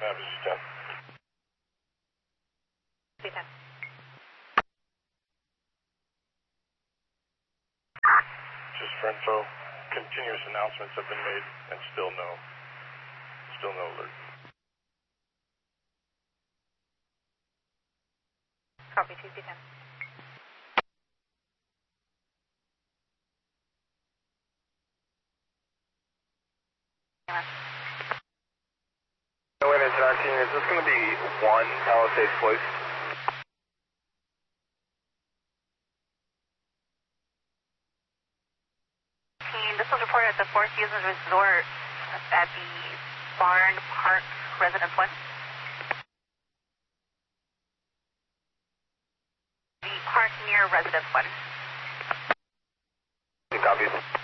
This is 10. C10. Just for info, continuous announcements have been made and still no alert. Copy 2C10. No wait, 19, is this going to be 1 Palisades Place? This was reported at the Four Seasons Resort at the Barn Park Residence 1. The park near Residence 1. Copies.